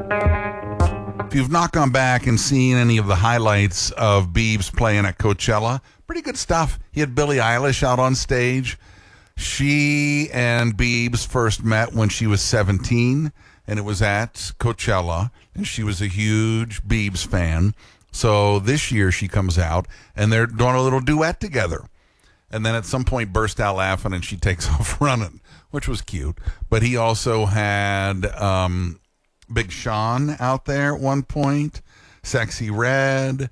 If you've not gone back and seen any of the highlights of Biebs playing at Coachella, pretty good stuff. He had Billie Eilish out on stage. She and Biebs first met when she was 17, and it was at Coachella, and she was a huge Biebs fan. So this year she comes out, and they're doing a little duet together. And then at some point burst out laughing, and she takes off running, which was cute. But he also had Big Sean out there at one point, Sexy Red,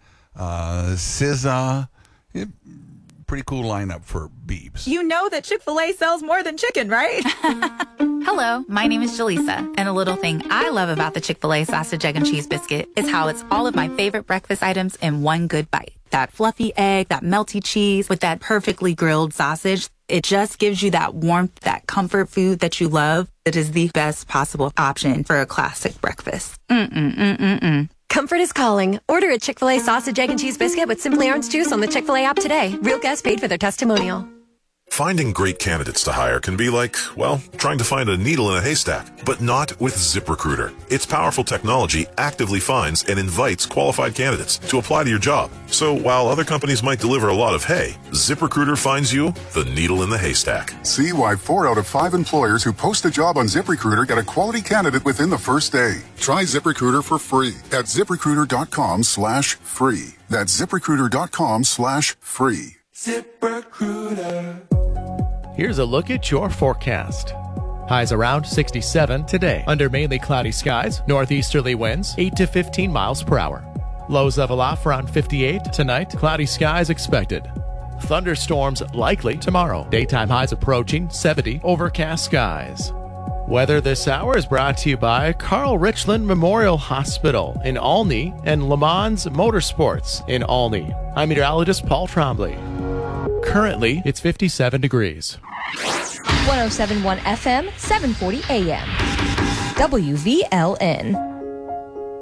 SZA. Pretty cool lineup for Biebs. You know that Chick-fil-A sells more than chicken, right? Hello, my name is Jaleesa, and a little thing I love about the Chick-fil-A sausage, egg, and cheese biscuit is how it's all of my favorite breakfast items in one good bite. That fluffy egg, that melty cheese with that perfectly grilled sausage. It just gives you that warmth, that comfort food that you love. It is the best possible option for a classic breakfast. Comfort is calling. Order a Chick-fil-A sausage, egg, and cheese biscuit with Simply Orange Juice on the Chick-fil-A app today. Real guests paid for their testimonial. Finding great candidates to hire can be like, well, trying to find a needle in a haystack, but not with ZipRecruiter. Its powerful technology actively finds and invites qualified candidates to apply to your job. So while other companies might deliver a lot of hay, ZipRecruiter finds you the needle in the haystack. See why 4 out of 5 employers who post a job on ZipRecruiter get a quality candidate within the first day. Try ZipRecruiter for free at ZipRecruiter.com/free. That's ZipRecruiter.com/free. ZipRecruiter. Here's a look at your forecast. Highs around 67 today, under mainly cloudy skies, northeasterly winds 8 to 15 miles per hour. Lows level off around 58 tonight, cloudy skies expected. Thunderstorms likely tomorrow, daytime highs approaching 70, overcast skies. Weather this hour is brought to you by Carl Richland Memorial Hospital in Olney and Le Mans Motorsports in Olney. I'm meteorologist Paul Trombley. Currently, it's 57 degrees. 107.1 FM, 740 AM. WVLN.